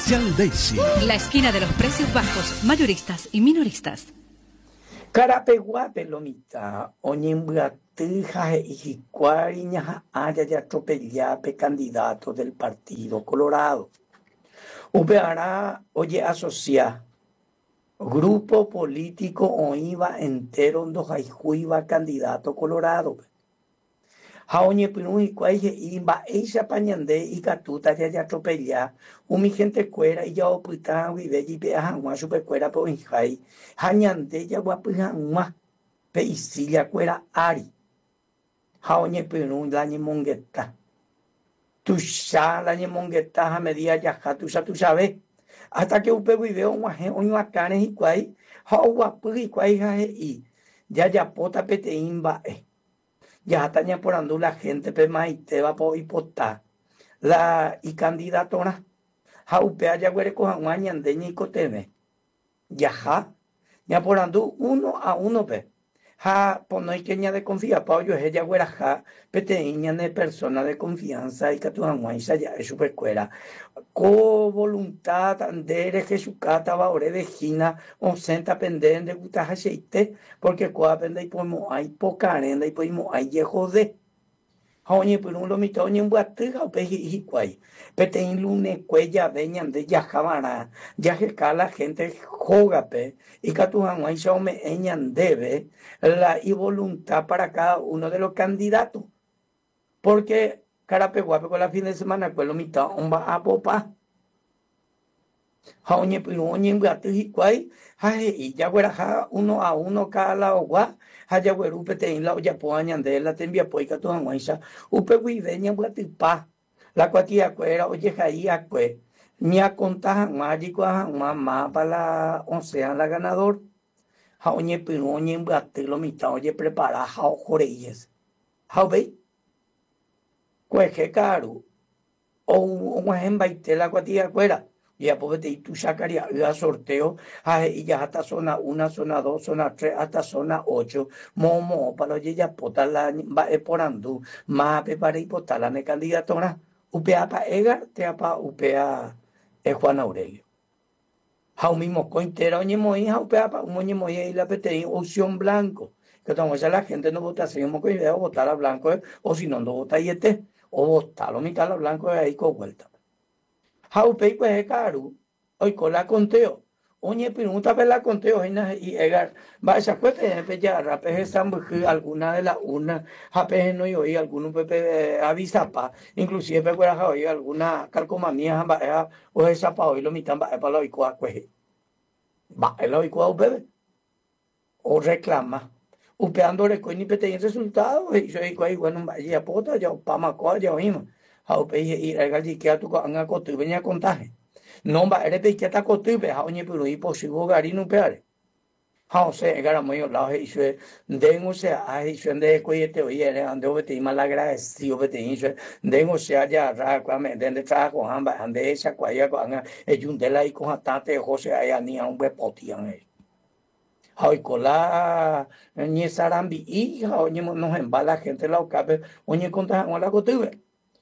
Comercial Daisy. La esquina de los precios bajos, mayoristas y minoristas. Carapeguape lomita, oñembuatija y jicuariña haya ya atropellape candidato del Partido Colorado. Upeará, oye, asociar grupo político o iba entero dos juiva candidato Colorado. Jaoñe Pirun y Cuaije y Baeisha Pañande y Catuta ya atropella, mi gente cuera y ya oputa, vive y vea una super cuera por Injai, Jañande ya guapuja una peisilla cuera Ari. Jaoñe Pirun la mongueta. Tu ya la mongueta a media ya tu sabes. Hasta que upe vive una canes y cuai, Jaguapu y Cuaija y ya pota peteín bae. Ya está ñaporando la gente pe maite va por hipotar la y candidatora jaupea ya güere coja ñande ñi coteme ya ñaporando uno a uno pe ja por no hay que de confianza pa yo ella güera ja peteña de persona de confianza y que tu aguanza ya es super cuera co voluntad andere que su cata va ore vejina o senta pendente gusta aceite porque coa pende y podemos hay poca arenda y podemos hay jode Oye, pero un lomito, oye, en Guateja, o peji, cuay. Pete en lune, cuella, veñan de ya jabana, ya que la gente joga, pe, y que tu aguay se me eñan debe la y voluntad para cada uno de los candidatos. Porque, carapeguape, con la fin de semana, pues lomito, un va a popa. Oye, pero oye, en Guateja, cuay, y ya fuera uno a uno cada lado, gua. Haya güero pete en la olla poañan de la tembia poica tu anguaisa upe guiveña guatipa la cuatia cuera oye jaía cue ni a contar mágico a mamá para la once la ganador jaoñe piroñe en lo mitad oye prepara jao joreyes jao ve cue que caro o un ejemplo la cuatia cuera ya pues y tú sacarías el sorteo y ya hasta zona 1, zona 2, zona 3, hasta zona 8. Momo, para oye ya potar la va eporando, más para y potar la candidatura. Upea para Egar, te apa upea Juan Aurelio. Jau mismo cointera oñe moía, upea para un oñe moía y la pete opción blanco. Que tomamos a la gente no vota, seguimos con idea, votar a blanco, o si no, no vota y o votar a mitad a blanco ahí con vuelta. Jaupei pues es caro, hoy con la conteo. Oye, pregunta ver la conteo, y Egar, va esa cuesta, ya, rapes están alguna de las urnas, japes no yo oí algunos pepe avisapa, inclusive pepe oí alguna calcomanía, o esa pa hoy lo mitan, va para lo icua cueje. Va, el icua bebé, o reclama. Upeando recoy ni pete en resultado, y yo icua igual no vaya pota, ya pa macoa, ya oímos. Jaupei y Egar que tu anga cotu venía contaje. No va a que está cotupe, oye, pero y posible garino peare. Se gara muy la hizo dengo se a hizo de coyete oye, ande obete mal agradecido obete hizo dengo se allá raquame de trabajo amba ande esa cuaya con el de la y con tate José allá ni a un bepotian hoy cola ni sarambi y oye nos embala gente la ocabe oye conta la cotupe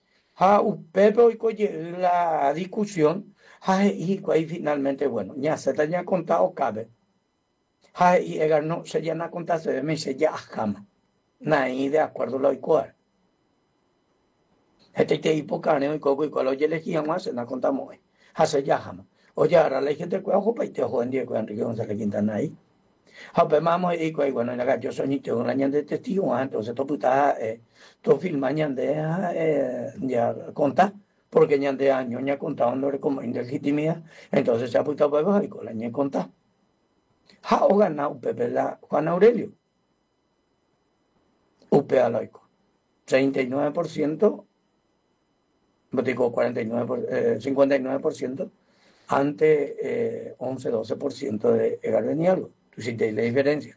Pepe y coye la discusión y ahí finalmente bueno ya se tenía contado cabe y Egar no se ya na contar se me se ya jama naí de acuerdo lo igual este te hipocane y coco y cual oye elegían más se na contamos se ya jama oye ahora la gente que ojo pa y te joden die con Enrique González Quintana ahí pero vamos y bueno en la yo soy te un año de testigo entonces tú puta tú filmas de ya contar porque de año ya contando como ilegitimidad entonces se ha puesto huevos y con la ñe contar o ganado Pepe la Juan Aurelio UPA laico 39% digo 49 59% ante 11-12% de Egar Benialgo. Tú sí te la diferencia.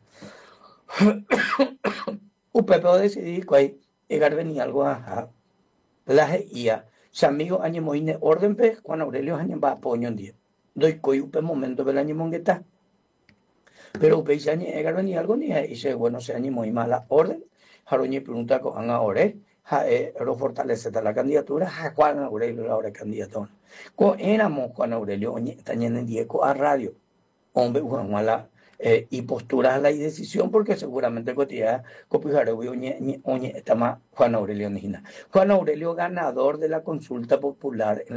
UPP decidir que Egar Benialgo a la GIA. Si amigo año moine orden pe Juan Aurelio año va apoyo un día. Doy coi UPP momento del año mongueta. Pero UPP se año Egar Benialgo ni dice bueno se año muy mala orden. Jaroñi pregunta con ahora lo fortalece la candidatura a Juan Aurelio ahora candidato. Éramos Juan Aurelio también en Diego a radio. Hombre, Juan Mala, y posturas la decisión porque seguramente cotidiana está más Juan Aurelio Nina. Juan Aurelio ganador de la consulta popular